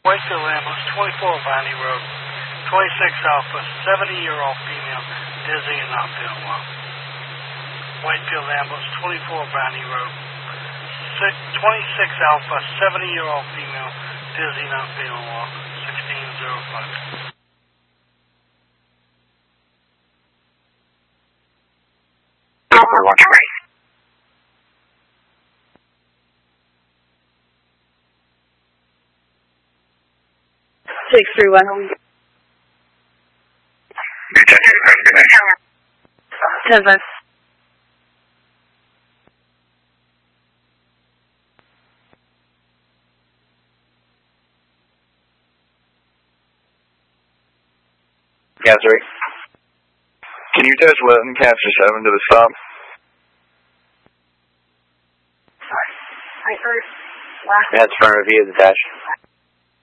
Wakefield ambulance, 24 Viney Road, 26 Alpha, 70-year-old female, dizzy and not feeling well. Wakefield ambulance, 24 Viney Road, 26 Alpha, 70-year-old female, dizzy, not feeling well, 1605. Watch me. 631. 10-5. Gas 3. Can you touch Lancaster 7 to the stop? I heard last. That's front review is attached.